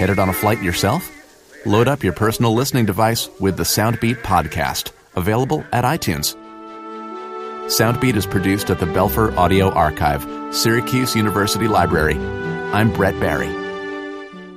Headed on a flight yourself? Load up your personal listening device with the Soundbeat podcast, available at iTunes. Soundbeat is produced at the Belfer Audio Archive, Syracuse University Library. I'm Brett Barry.